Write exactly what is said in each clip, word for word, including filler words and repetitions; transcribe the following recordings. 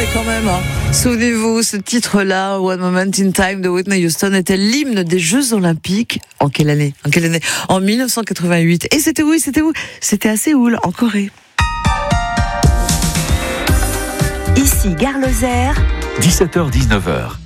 quand même, hein. Souvenez-vous, ce titre-là, One Moment in Time de Whitney Houston, était l'hymne des Jeux Olympiques. En quelle année? En quelle année? En dix-neuf cent quatre-vingt-huit. Et c'était où? C'était où? C'était à Séoul, en Corée. Ici Gare Lozère. dix-sept heures dix-neuf heures.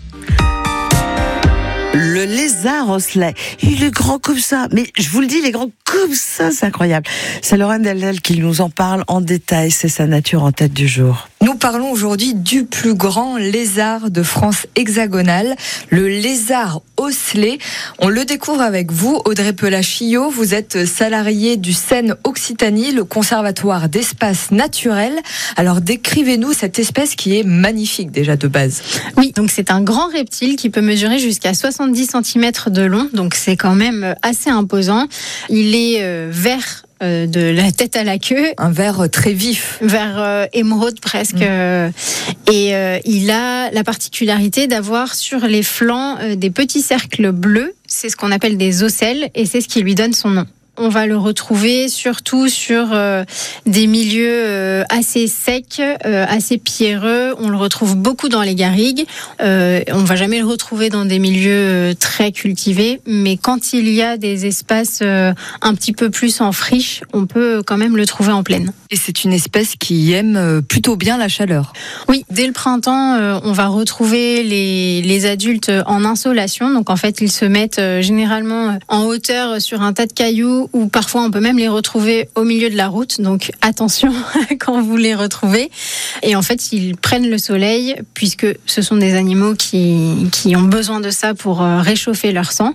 Le lézard osselet, il est grand comme ça, mais je vous le dis, il est grand comme ça, c'est incroyable. C'est Lorraine Delel qui nous en parle en détail, c'est sa nature en tête du jour. Nous parlons aujourd'hui du plus grand lézard de France hexagonale, le lézard osselet. On le découvre avec vous, Audrey Pelachillot. Vous êtes salariée du Seine Occitanie, le conservatoire d'espaces naturels. Alors décrivez-nous cette espèce qui est magnifique déjà de base. Oui, donc c'est un grand reptile qui peut mesurer jusqu'à soixante-dix centimètres de long, donc c'est quand même assez imposant. Il est euh, vert Euh, de la tête à la queue. Un vert très vif. Vert euh, émeraude presque. Mmh. Euh, et euh, il a la particularité d'avoir sur les flancs euh, des petits cercles bleus. C'est ce qu'on appelle des ocelles et c'est ce qui lui donne son nom. On va le retrouver surtout sur euh, des milieux euh, assez secs, euh, assez pierreux. On le retrouve beaucoup dans les garrigues. Euh, on ne va jamais le retrouver dans des milieux euh, très cultivés. Mais quand il y a des espaces euh, un petit peu plus en friche, on peut quand même le trouver en plaine. Et c'est une espèce qui aime plutôt bien la chaleur. Oui, dès le printemps, euh, on va retrouver les, les adultes en insolation. Donc en fait, ils se mettent euh, généralement en hauteur sur un tas de cailloux, ou parfois on peut même les retrouver au milieu de la route, donc attention quand vous les retrouvez. Et en fait, ils prennent le soleil, puisque ce sont des animaux qui, qui ont besoin de ça pour réchauffer leur sang.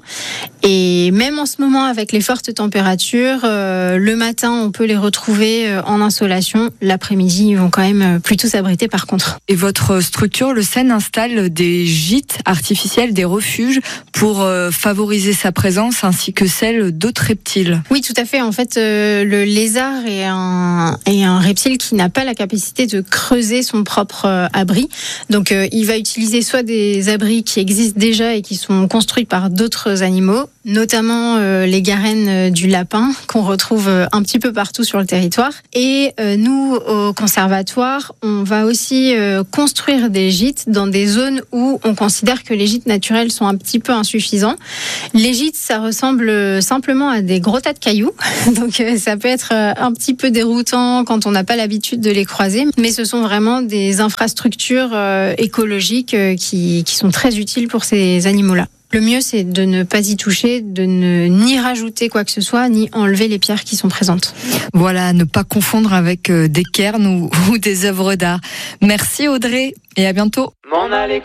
Et même en ce moment, avec les fortes températures, euh, le matin, on peut les retrouver en insolation. L'après-midi, ils vont quand même plutôt s'abriter par contre. Et votre structure, le Seine, installe des gîtes artificiels, des refuges, pour euh, favoriser sa présence, ainsi que celle d'autres reptiles. Oui, tout à fait. En fait, euh, le lézard est un, est un reptile qui n'a pas la capacité de creuser son propre euh, abri. Donc, euh, il va utiliser soit des abris qui existent déjà et qui sont construits par d'autres animaux, notamment euh, les garennes du lapin qu'on retrouve euh, un petit peu partout sur le territoire. Et euh, nous, au conservatoire, on va aussi euh, construire des gîtes dans des zones où on considère que les gîtes naturels sont un petit peu insuffisants. Les gîtes, ça ressemble simplement à des gros tas de cailloux, donc euh, ça peut être euh, un petit peu déroutant quand on n'a pas l'habitude de les croiser, mais ce sont vraiment des infrastructures euh, écologiques euh, qui, qui sont très utiles pour ces animaux-là. Le mieux, c'est de ne pas y toucher, de ne ni rajouter quoi que ce soit, ni enlever les pierres qui sont présentes. Voilà, ne pas confondre avec euh, des cairns ou, ou des œuvres d'art. Merci Audrey et à bientôt. M'en aller